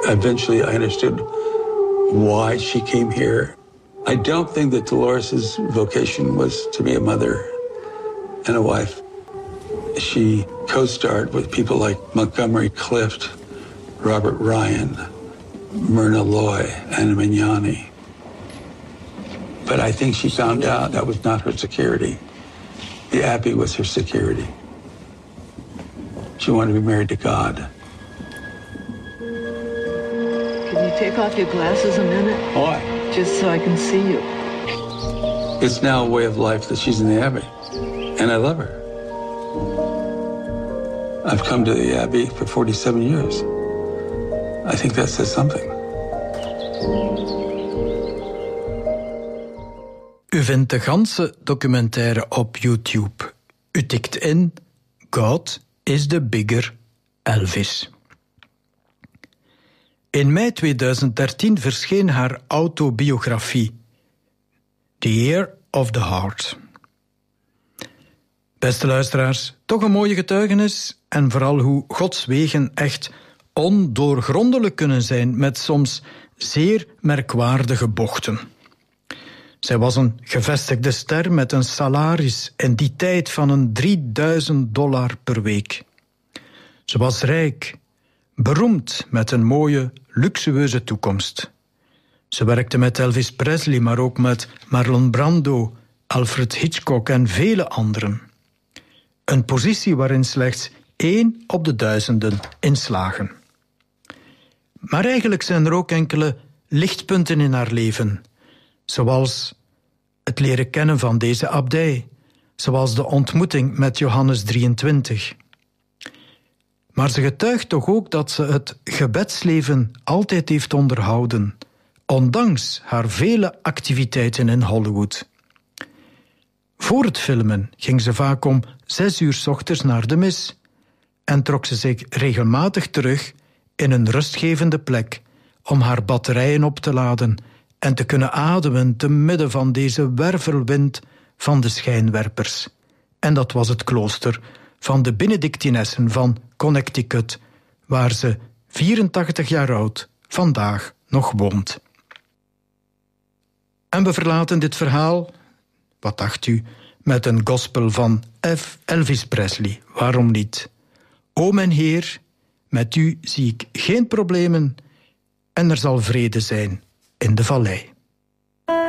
Eventually I understood why she came here. I don't think that Dolores' vocation was to be a mother and a wife. She co-starred with people like Montgomery Clift, Robert Ryan, Myrna Loy, Anna Magnani. But I think she found out that was not her security. The Abbey was her security. She wanted to be married to God. Can you take off your glasses a minute? Why? Just so I can see you. It's now a way of life that she's in the Abbey, and I love her. I've come to the Abbey for 47 years. I think that says something. U vindt de ganse documentaire op YouTube. U tikt in God is the bigger Elvis. In mei 2013 verscheen haar autobiografie, The Year of the Heart. Beste luisteraars, toch een mooie getuigenis en vooral hoe Gods wegen echt ondoorgrondelijk kunnen zijn met soms zeer merkwaardige bochten. Zij was een gevestigde ster met een salaris in die tijd van $3.000 per week. Ze was rijk, beroemd met een mooie, luxueuze toekomst. Ze werkte met Elvis Presley, maar ook met Marlon Brando, Alfred Hitchcock en vele anderen. Een positie waarin slechts 1 op de 1000 inslagen. Maar eigenlijk zijn er ook enkele lichtpunten in haar leven, zoals het leren kennen van deze abdij, zoals de ontmoeting met Johannes 23. Maar ze getuigt toch ook dat ze het gebedsleven altijd heeft onderhouden, ondanks haar vele activiteiten in Hollywood. Voor het filmen ging ze vaak om 6 uur 's ochtends naar de mis en trok ze zich regelmatig terug in een rustgevende plek om haar batterijen op te laden en te kunnen ademen te midden van deze wervelwind van de schijnwerpers. En dat was het klooster van de Benedictinessen van Connecticut, waar ze 84 jaar oud vandaag nog woont. En we verlaten dit verhaal, wat dacht u, met een gospel van Elvis Presley. Waarom niet? O mijn Heer, met u zie ik geen problemen en er zal vrede zijn in de vallei.